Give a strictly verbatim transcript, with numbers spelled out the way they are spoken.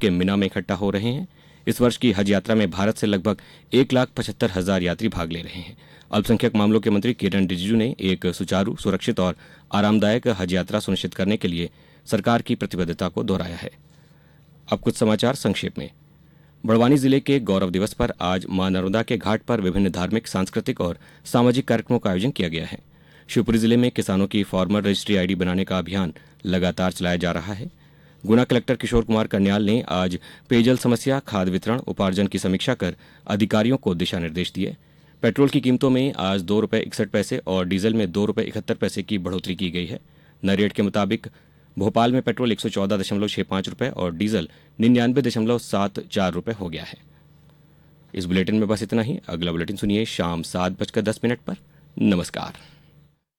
के मिना में इकट्ठा हो रहे हैं। इस वर्ष की हज यात्रा में भारत से लगभग एक लाख पचहत्तर हजार यात्री भाग ले रहे हैं। अल्पसंख्यक मामलों के मंत्री किरण रिजिजू ने एक सुचारू, सुरक्षित और आरामदायक हज यात्रा सुनिश्चित करने के लिए सरकार की प्रतिबद्धता को दोहराया है। अब कुछ समाचार संक्षेप में। बड़वानी जिले के गौरव दिवस पर आज मां नर्मदा के घाट पर विभिन्न धार्मिक, सांस्कृतिक और सामाजिक कार्यक्रमों का आयोजन किया गया है। शिवपुरी जिले में किसानों की फार्मर रजिस्ट्री आईडी बनाने का अभियान लगातार चलाया जा रहा है। गुना कलेक्टर किशोर कुमार करन्याल ने आज पेयजल समस्या, खाद वितरण, उपार्जन की समीक्षा कर अधिकारियों को दिशा निर्देश दिए। पेट्रोल की कीमतों में आज दो रुपये इकसठ पैसे और डीजल में दो रुपये इकहत्तर पैसे की बढ़ोतरी की गई है। नरेट के मुताबिक भोपाल में पेट्रोल एक सौ चौदह दशमलव छह पाँच रुपये और डीजल निन्यानवे दशमलव सात चार रुपये हो गया है। इस बुलेटिन में बस इतना ही। अगला बुलेटिन सुनिए शाम सात बजकर दस मिनट पर। नमस्कार।